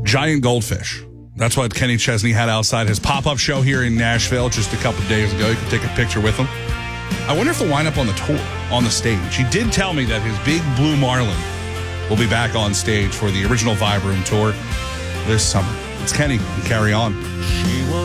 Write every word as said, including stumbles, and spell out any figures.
giant goldfish. That's what Kenny Chesney had outside his pop-up show here in Nashville just a couple of days ago. You could take a picture with him. I wonder if they'll wind up on the tour, on the stage. He did tell me that his big blue marlin will be back on stage for the original Vibe Room tour this summer. It's Kenny. Carry on.